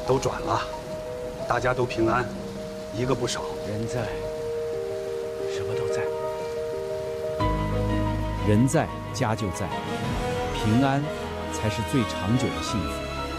都转了，大家都平安，一个不少。 人在，什么都在。 人在，家就在，平安才是最长久的幸福。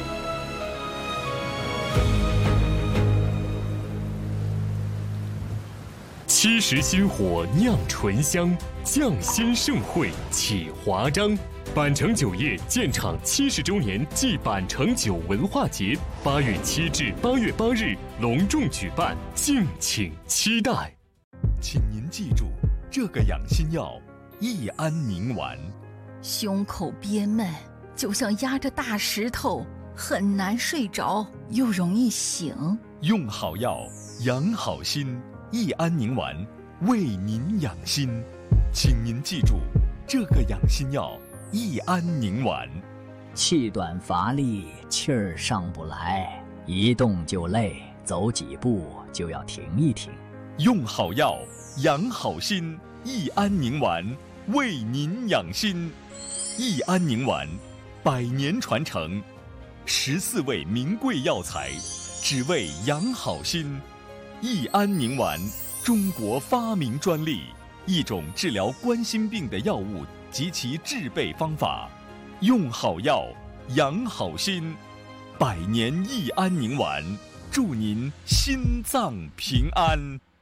70薪火酿醇香，匠心盛会启华章。板城酒业建厂70周年暨板城酒文化节8月7至8月8日隆重举办，敬请期待。 请您记住这个养心药：益安宁丸。 胸口憋闷，就像压着大石头，很难睡着，又容易醒。 用好药，养好心。益安宁丸为您养心，请您记住这个养心药：益安宁丸。 气短乏力，气儿上不来，一动就累，走几步就要停一停。 用好药，养好心。益安宁丸为您养心。益安宁丸100年传承，14味名贵药材，只为养好心。益安宁丸，中国发明专利，一种治疗冠心病的药物及其制备方法。用好药，养好心。100年益安宁丸，祝您心脏平安。